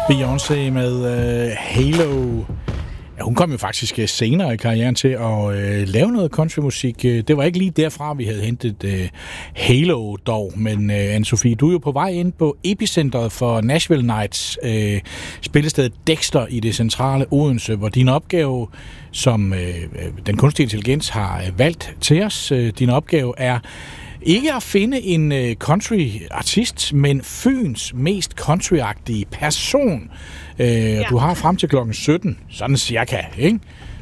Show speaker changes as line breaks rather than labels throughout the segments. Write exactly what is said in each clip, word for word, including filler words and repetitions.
Beyoncé med uh, Halo. Ja, hun kom jo faktisk senere i karrieren til at uh, lave noget countrymusik. Det var ikke lige derfra, vi havde hentet uh, Halo dog, men uh, Anne-Sophie, du er jo på vej ind på epicentret for Nashville Nights, uh, spillestedet Dexter i det centrale Odense, hvor din opgave, som uh, den kunstige intelligens har uh, valgt til os, uh, din opgave er ikke at finde en uh, country-artist, men Fyns mest country-agtige person. Uh, ja. Du har frem til klokken sytten, sådan cirka, ikke?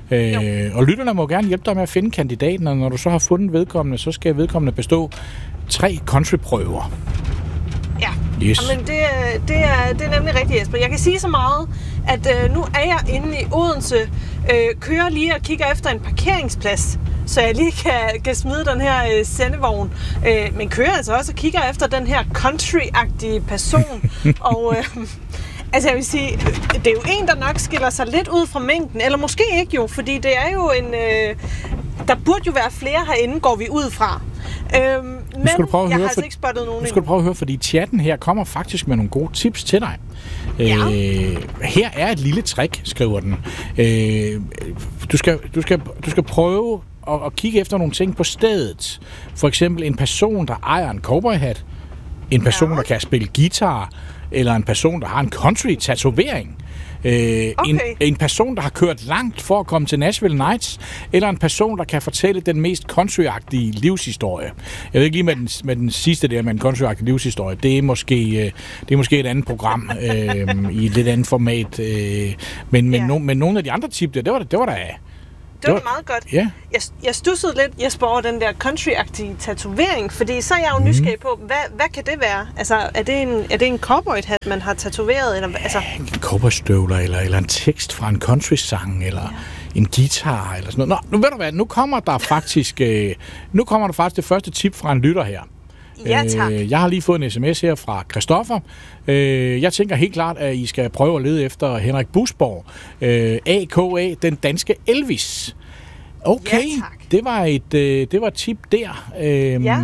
Uh, og lytterne må gerne hjælpe dig med at finde kandidaten, og når du så har fundet vedkommende, så skal vedkommende bestå tre country-prøver.
Ja,
yes.
Jamen, det, det, er, det er nemlig rigtigt, Jesper. Jeg kan sige så meget, at øh, nu er jeg inde i Odense, øh, kører lige og kigger efter en parkeringsplads, så jeg lige kan, kan smide den her øh, sendevogn. Øh, men kører altså også og kigger efter den her country-agtige person. og øh, altså jeg vil sige, det er jo en, der nok skiller sig lidt ud fra mængden, eller måske ikke jo, fordi det er jo en... Øh, der burde jo være flere herinde, går vi ud fra. Øhm, men jeg
høre,
har altså ikke spottet nogen.
Nu skal du prøve at høre, fordi chatten her kommer faktisk med nogle gode tips til dig. Ja. Øh, her er et lille trick, skriver den. Øh, du, skal, du, skal, du skal prøve at, at kigge efter nogle ting på stedet. For eksempel en person, der ejer en cowboyhat. En person, ja. der kan spille guitar. Eller en person, der har en country-tatovering. Øh,
okay.
en, en person, der har kørt langt for at komme til Nashville Nights, eller en person, der kan fortælle den mest country-agtige livshistorie. Jeg ved ikke lige med den, med den sidste der med en country-agtig livshistorie. Det er måske, øh, det er måske et andet program øh, i et lidt andet format. Øh, men, men, ja. no, men nogle af de andre tip der, det var det var der.
Det var det meget godt.
Ja.
Jeg, jeg stussede lidt, Jesper, over den der country-agtige tatovering, fordi så er jeg jo nysgerrig på, hvad, hvad kan det være? Altså, er det en, er det en cowboy-hat, man har tatoveret? Eller, altså?
Ja, en cowboystøvler, eller, eller en tekst fra en country-sang, eller ja. en guitar, eller sådan noget. Nå, nu ved du hvad, nu kommer der faktisk, øh, nu kommer der faktisk det første tip fra en lytter her.
Ja, tak.
Øh, jeg har lige fået en sms her fra Christoffer. Øh, jeg tænker helt klart, at I skal prøve at lede efter Henrik Busborg. Øh, A K A, den danske Elvis. Okay, ja, det var et øh, det var et tip der, øh, ja.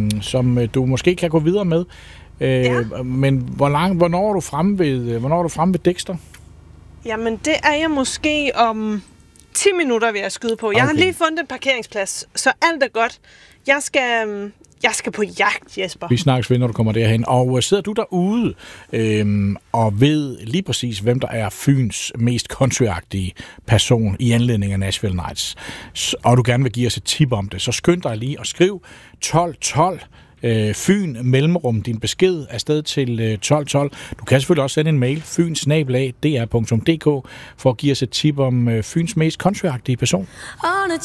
som øh, du måske kan gå videre med. Øh, ja. Men hvor lang, hvornår er du fremme ved, hvornår er du fremme ved Dexter?
Jamen, det er jeg måske om ti minutter, vil jeg skyde på. Jeg okay. har lige fundet en parkeringsplads, så alt er godt. Jeg skal... Jeg skal på jagt, Jesper.
Vi snakkes ved, når du kommer derhen. Og sidder du derude øhm, og ved lige præcis, hvem der er Fyns mest countryagtige person i anledning af Nashville Nights, og du gerne vil give os et tip om det, så skynd dig lige og skriv tolv tolv øh, Fyn mellemrum din besked afsted til øh, tolv tolv. Du kan selvfølgelig også sende en mail, fyn snabel-a d r punktum d k, for at give os et tip om øh, Fyns mest countryagtige person.